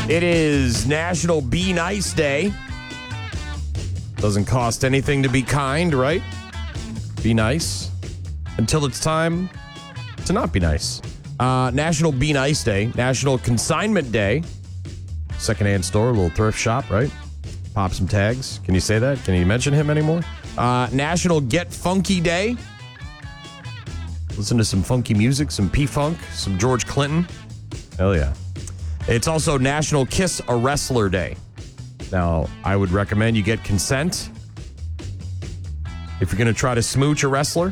It is National Be Nice Day. Doesn't cost anything to be kind, right? Be nice until it's time to not be nice. National Be Nice Day. National Consignment Day. Secondhand store, a little thrift shop, right? Pop some tags. Can you say that? Can you mention him anymore? National Get Funky Day. Listen to some funky music, some P-Funk, some George Clinton. Hell yeah. It's also National Kiss a Wrestler Day. Now, I would recommend you get consent. If you're going to try to smooch a wrestler,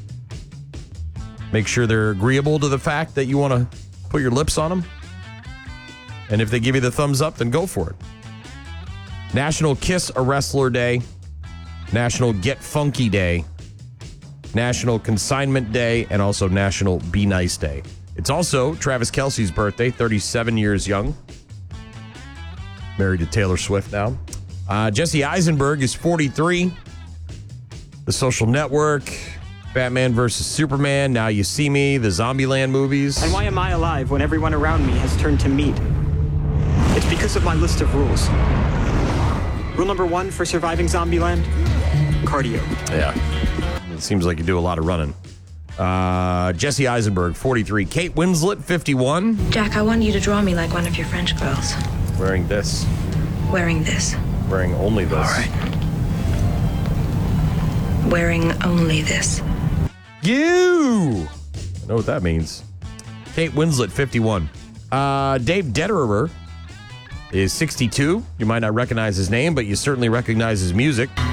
make sure they're agreeable to the fact that you want to put your lips on them. And if they give you the thumbs up, then go for it. National Kiss a Wrestler Day. National Get Funky Day. National Consignment Day. And also National Be Nice Day. It's also Travis Kelce's birthday, 37 years young. Married to Taylor Swift now. Jesse Eisenberg is 43. The Social Network, Batman vs. Superman, Now You See Me, the Zombieland movies. And why am I alive when everyone around me has turned to meat? It's because of my list of rules. Rule number 1 for surviving Zombieland, cardio. Yeah. It seems like you do a lot of running. Jesse Eisenberg, 43. Kate Winslet, 51. Jack, I want you to draw me like one of your French girls. Wearing this. Wearing this. Wearing only this. All right. Wearing only this. You! I know what that means. Kate Winslet, 51. Dave Detterer is 62. You might not recognize his name, but you certainly recognize his music.